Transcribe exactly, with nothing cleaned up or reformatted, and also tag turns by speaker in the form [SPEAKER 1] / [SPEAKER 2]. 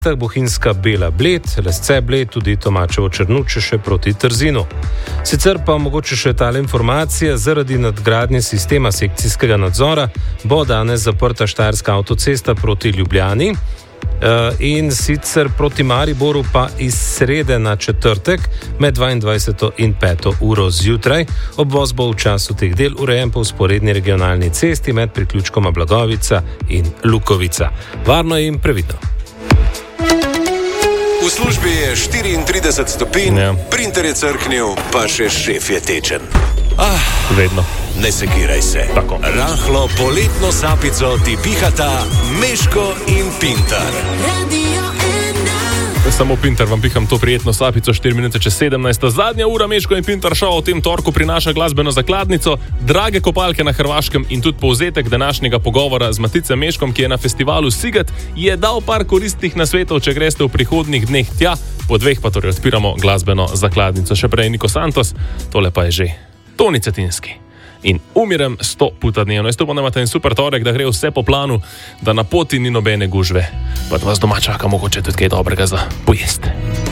[SPEAKER 1] Bohinjska Bela Bled, Lesce Bled, tudi Tomačevo Črnuče še proti Trzinu. Sicer pa mogoče še tale informacija, zaradi nadgradnje sistema sekcijskega nadzora bo danes zaprta Štajerska avtocesta proti Ljubljani in sicer proti Mariboru pa iz srede na četrtek med dvaindvajseto in peto uro zjutraj. Obvoz bo v času teh del urejen po vzporedni regionalni cesti med priključkoma Blagovica in Lukovica. Varno in previdno.
[SPEAKER 2] V službi je štiriintrideset stopinj, ja. Printer je crknil, pa še šef je tečen. Ah,
[SPEAKER 3] vedno.
[SPEAKER 2] Ne sekiraj se.
[SPEAKER 3] Tako.
[SPEAKER 2] Rahlo poletno sapico ti pihata Meško in Pintar.
[SPEAKER 3] Samo Pintar vam piham to prijetno sapico, štiri minute čez sedemnajst. Zadnja ura Meško in Pintar šov v tem torku prinaša glasbeno zakladnico, drage kopalke na Hrvaškem in tudi povzetek današnjega pogovora z Maticem Meškom, ki je na festivalu Siget, je dal par koristnih nasvetov, če greste v prihodnjih dneh tja. Po dveh pa torej odpiramo glasbeno zakladnico. Še prej Niko Santos, tole pa je že Toni Cetinski. In umirem sto puta dnevno. Jaz to pa imate en super torek, da gre vse po planu, da na poti ni nobene gužve. Pa da vas doma čaka mogoče tudi kaj dobrega za pojest.